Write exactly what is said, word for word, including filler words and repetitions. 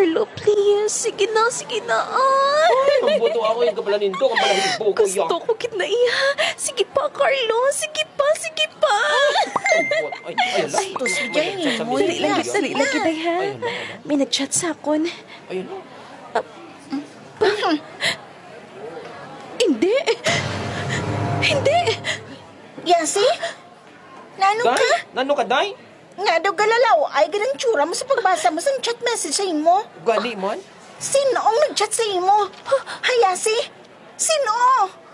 Carlo, please. Sige na, sige na. Ay. Ang buto ako yung kapala ninto, kapala higbo ko ya. Gusto ko kitna iya. Sige pa, Carlo. Sige pa, sige pa. Ay, ay, ay, Tos, Jenny, mo Dali lang, dali lang kita, ha? Ayun na, ayun May nag-chat sa akon. Ayun na. Hindi. Hindi. Yasi? Nano Day? ka? Nano ka, Day? Nga daw galalaw ay ganang tsura mo sa pagbasa mo sa chat message sa imo. Gali man? Sino ang nag-chat sa imo? Hayasi? Sino?